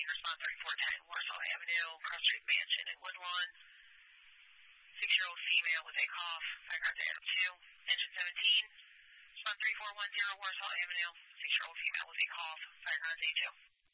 respond 3410 Warsaw Avenue, Cross Street Mansion in Woodlawn. 6-year-old female with a cough. Background data 2. Engine 17. Respond 3410 Warsaw Avenue. 6-year-old female with a cough. Background day 2.